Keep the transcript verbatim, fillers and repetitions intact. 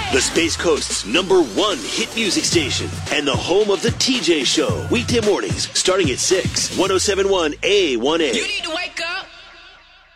The Space Coast's number one hit music station and the home of the T J Show. Weekday mornings starting at six. one oh seven point one A one A.